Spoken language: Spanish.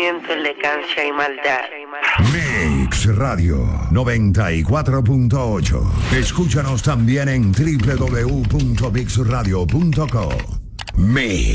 sentimiento, elegancia y maldad. Mix Radio 94.8. Escúchanos también en www.mixradio.co. Mix.